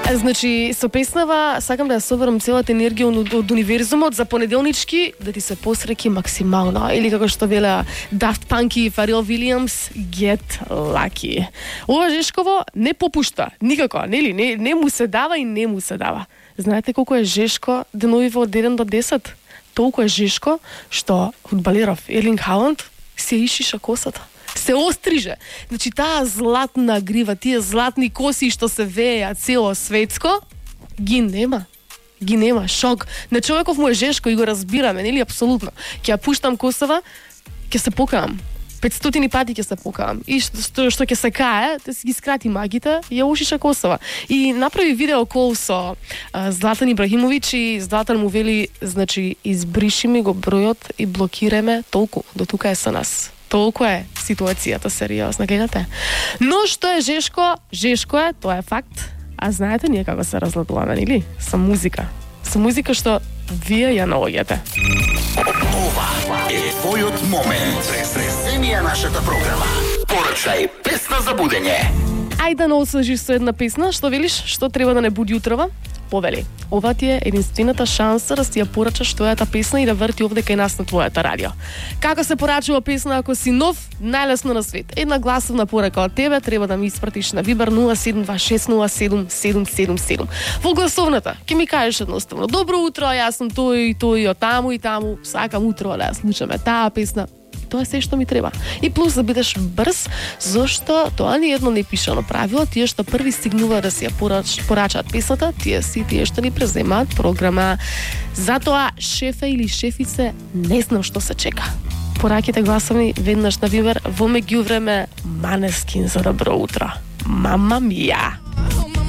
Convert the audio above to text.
Значи, со песнава сакам да ја соберам целата енергија од универзумот за понеделнички да ти се посреќи максимално. Или како што велеа Daft Punk и Pharrell Williams, get lucky. Ова Жешково не попушта, никако, нели? Не му се дава и не му се дава. Знаете колку е Жешко деновиве од 1 до 10? Толку е Жешко што фудбалеров Ерлинг Халанд се ишиша косата. Се остриже. Значи, таа златна грива, тие златни коси што се вееа цело светско, ги нема. Ги нема. Шок. На човеков му е Жешко и го разбираме, нели? Апсолутно. Ќе ја пуштам косава, ќе се покавам. 500 пати ќе се покавам. И што ќе се кае, да си ги скрати магите, ја ушиша косава. И направи видео кол со Златан Ибрахимович и Златан му вели, значи, избриши ми го бројот и блокираме толку. До тука е со нас. Толку е ситуацијата сериозна, гледате. Но што е Жешко? Жешко е, тоа е факт. А знаете ние како се разладуваме, нели? Со музика. Со музика што вие ја наоѓате. Ова е твојот момент. Преземија нашата програма. Порачај песна за будење. Ајде да освежиш со една песна. Што велиш? Што треба да не буди утрава? Повели. Ова ти е единствената шанса да си ја порачаш твојата песна и да врти овде кај нас на твојата радио. Како се порачува песна ако си нов? Најлесно на свет. Една гласовна порака од тебе треба да ми испратиш на Viber 0726077777. Во гласовната ќе ми кажеш едноставно: добро утро, јас сум тој и тој, од таму и таму, сакам утро да ја слушаме таа песна. Тоа е се што ми треба. И плюс да бидеш брз, зашто тоа ни едно непишано правило, тие што први стигнуваат да си ја порачаат песната, тие што ни преземаат програма. Затоа шефе или шефице, не знам што се чека. Пораките гласовни веднаш на Viber во меѓувреме Манескин за добро утро. Мама мија.